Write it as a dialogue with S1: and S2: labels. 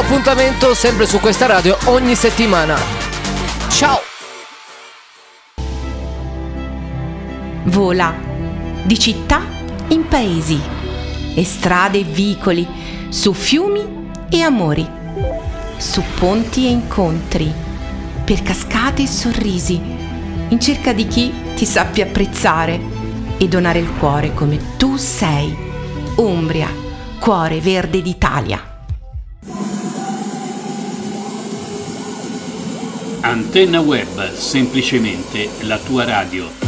S1: appuntamento sempre su questa radio ogni settimana. Ciao!
S2: Vola di città in paesi, e strade e vicoli, su fiumi e amori, su ponti e incontri, per cascate e sorrisi, in cerca di chi ti sappia apprezzare e donare il cuore come tu sei. Umbria, cuore verde d'Italia.
S3: Antenna Web, semplicemente la tua radio.